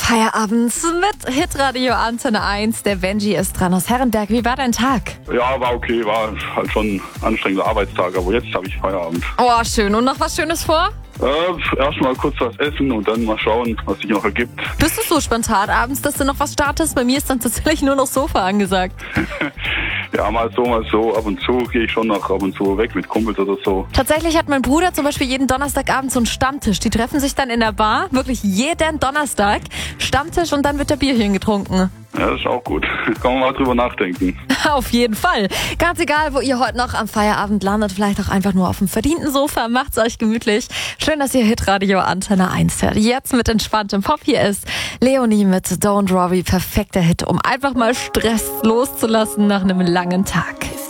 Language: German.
Feierabend mit Hitradio Antenne 1. Der Benji ist dran aus Herrenberg. Wie war dein Tag? Ja, war okay, war halt schon ein anstrengender Arbeitstag, aber jetzt habe ich Feierabend. Oh, schön. Und noch was Schönes vor? Erstmal kurz was essen und dann mal schauen, was sich noch ergibt. Bist du so spontan abends, dass du noch was startest? Bei mir ist dann tatsächlich nur noch Sofa angesagt. Ja, mal so. Ab und zu gehe ich schon noch ab und zu weg mit Kumpels oder so. Tatsächlich hat mein Bruder zum Beispiel jeden Donnerstagabend so einen Stammtisch. Die treffen sich dann in der Bar, wirklich jeden Donnerstag. Stammtisch und dann wird der Bierchen getrunken. Ja, das ist auch gut. Kann man mal drüber nachdenken. Auf jeden Fall. Ganz egal, wo ihr heute noch am Feierabend landet, vielleicht auch einfach nur auf dem verdienten Sofa. Macht's euch gemütlich. Schön, dass ihr Hitradio Antenne 1 hört. Jetzt mit entspanntem Pop. Hier ist Leonie mit Don't Worry. Perfekter Hit, um einfach mal Stress loszulassen nach einem langen Tag.